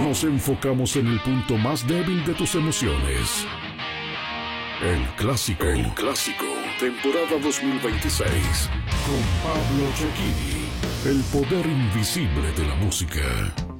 Nos enfocamos en el punto más débil de tus emociones. El Clásico. El Clásico. Temporada 2026. Con Pablo Cecchini. El poder invisible de la música.